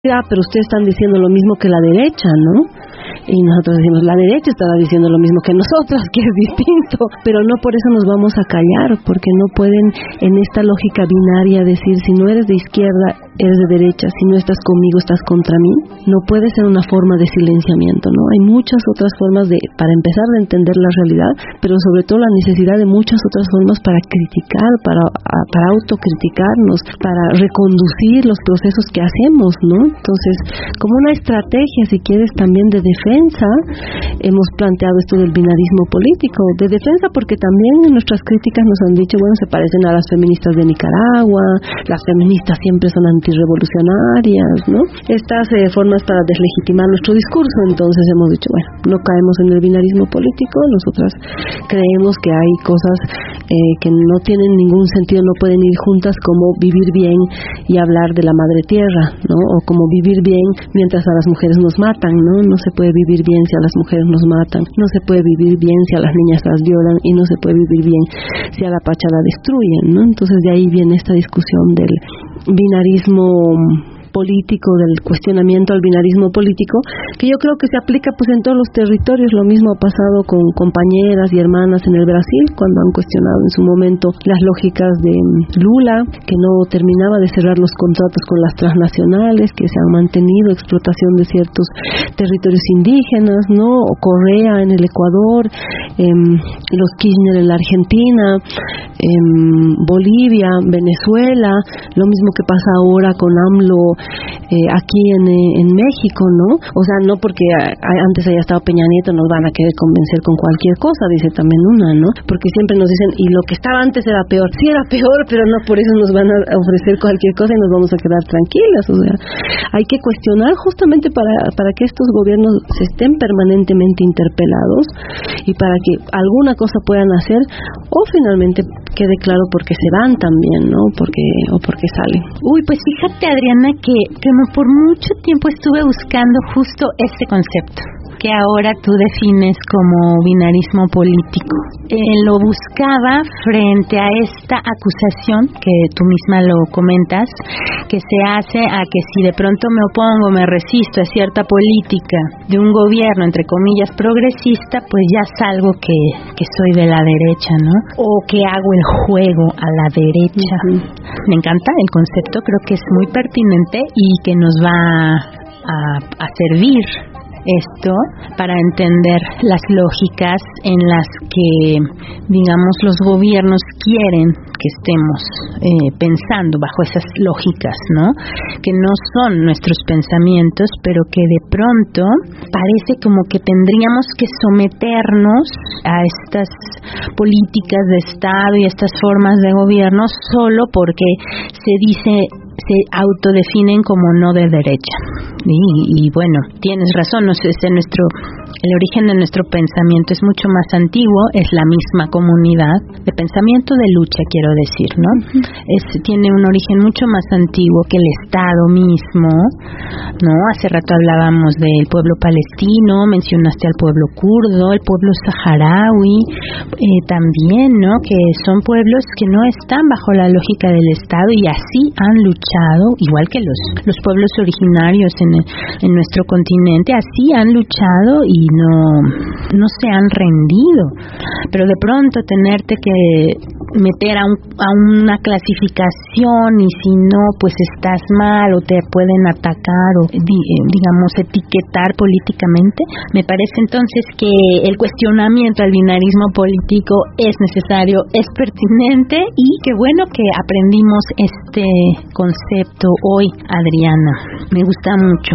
pero ustedes están diciendo lo mismo que la derecha, ¿no? Y nosotros decimos, la derecha estaba diciendo lo mismo que nosotras, que es distinto, pero no por eso nos vamos a callar, porque no pueden en esta lógica binaria decir, si no eres de izquierda, eres de derecha, si no estás conmigo, estás contra mí. No puede ser una forma de silenciamiento, ¿no? Hay muchas otras formas para empezar a entender la realidad, pero sobre todo la necesidad de muchas otras formas para criticar, para autocriticarnos, para reconducir los procesos que hacemos, ¿no? Entonces, como una estrategia, si quieres, también de defensa, hemos planteado esto del binarismo político, de defensa porque también en nuestras críticas nos han dicho, bueno, se parecen a las feministas de Nicaragua, las feministas siempre son antirrevolucionarias, ¿no? Estas formas para deslegitimar nuestro discurso. Entonces hemos dicho, bueno, no caemos en el binarismo político, nosotras creemos que hay cosas que no tienen ningún sentido, no pueden ir juntas, como vivir bien y hablar de la madre tierra, ¿no? O como vivir bien mientras a las mujeres nos matan, ¿no? No se puede vivir bien si a las mujeres nos matan, no se puede vivir bien si a las niñas las violan, y no se puede vivir bien si a la pacha la destruyen, ¿no? Entonces de ahí viene esta discusión del binarismo político, del cuestionamiento al binarismo político, que yo creo que se aplica pues en todos los territorios. Lo mismo ha pasado con compañeras y hermanas en el Brasil, cuando han cuestionado en su momento las lógicas de Lula, que no terminaba de cerrar los contratos con las transnacionales, que se han mantenido explotación de ciertos territorios indígenas, ¿no? O Correa en el Ecuador, los Kirchner en la Argentina, Bolivia, Venezuela, lo mismo que pasa ahora con AMLO aquí en México, ¿no? O sea, no porque antes haya estado Peña Nieto nos van a querer convencer con cualquier cosa, dice también una, ¿no? Porque siempre nos dicen, y lo que estaba antes era peor. Sí era peor, pero no por eso nos van a ofrecer cualquier cosa y nos vamos a quedar tranquilas. O sea, hay que cuestionar justamente para que estos gobiernos se estén permanentemente interpelados y para que alguna cosa puedan hacer, o finalmente quede claro por qué se van también, ¿no? O porque salen. Uy, pues fíjate, Adriana, que como por mucho tiempo estuve buscando justo este concepto que ahora tú defines como binarismo político. Lo buscaba frente a esta acusación que tú misma lo comentas, que se hace a que si de pronto me opongo, me resisto a cierta política de un gobierno, entre comillas, progresista, pues ya salgo que soy de la derecha, ¿no? O que hago el juego a la derecha. Me encanta el concepto, creo que es muy pertinente y que nos va a servir esto para entender las lógicas en las que, digamos, los gobiernos quieren que estemos pensando bajo esas lógicas, ¿no? Que no son nuestros pensamientos, pero que de pronto parece como que tendríamos que someternos a estas políticas de Estado y estas formas de gobierno solo porque se autodefinen como no de derecha. Y bueno, tienes razón, no sé, el origen de nuestro pensamiento es mucho más antiguo, es la misma comunidad de pensamiento de lucha, quiero decir, ¿no? Tiene un origen mucho más antiguo que el Estado mismo, ¿no? Hace rato hablábamos del pueblo palestino, mencionaste al pueblo kurdo, el pueblo saharaui, también, ¿no? Que son pueblos que no están bajo la lógica del Estado y así han luchado, igual que los pueblos originarios en nuestro continente, así han luchado y no se han rendido. Pero de pronto tenerte que meter a una clasificación y si no, pues estás mal o te pueden atacar o digamos etiquetar políticamente, me parece entonces que el cuestionamiento al binarismo político es necesario, es pertinente y qué bueno que aprendimos este concepto hoy, Adriana. Me gusta mucho.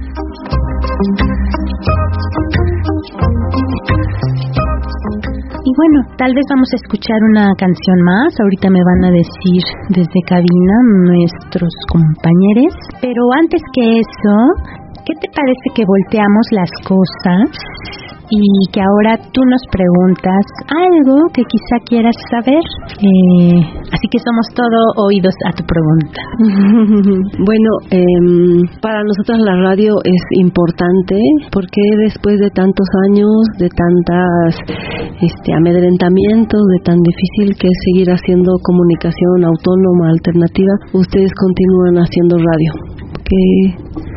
Y bueno, tal vez vamos a escuchar una canción más. Ahorita me van a decir desde cabina nuestros compañeros. Pero antes que eso, ¿qué te parece que volteamos las cosas y que ahora tú nos preguntas algo que quizá quieras saber? Así que somos todo oídos a tu pregunta. Bueno, para nosotras la radio es importante porque después de tantos años, de tantas amedrentamientos, de tan difícil que es seguir haciendo comunicación autónoma, alternativa, ustedes continúan haciendo radio. que